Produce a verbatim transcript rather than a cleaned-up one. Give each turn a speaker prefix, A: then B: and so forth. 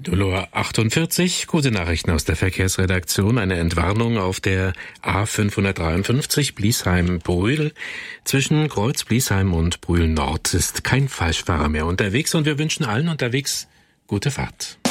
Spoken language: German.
A: null Uhr achtundvierzig, gute Nachrichten aus der Verkehrsredaktion. Eine Entwarnung auf der A fünfhundertdreiundfünfzig Bliesheim-Brühl. Zwischen Kreuz-Bliesheim und Brühl Nord ist kein Falschfahrer mehr unterwegs und wir wünschen allen unterwegs gute Fahrt.